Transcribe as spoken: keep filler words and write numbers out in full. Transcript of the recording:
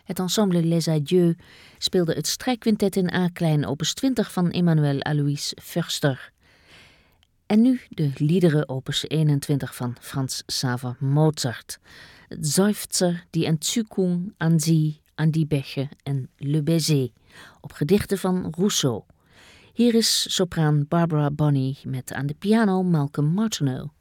Het ensemble Les Adieux speelde het strijkquintet in A-klein opus twintig van Emanuel Alois Förster. En nu de liederen opus eenentwintig van Franz Xaver Mozart. Seufzer, die Entzückung an sie, an die Bäche en Le Baiser, op gedichten van Rousseau. Hier is sopraan Barbara Bonney met aan de piano Malcolm Martineau.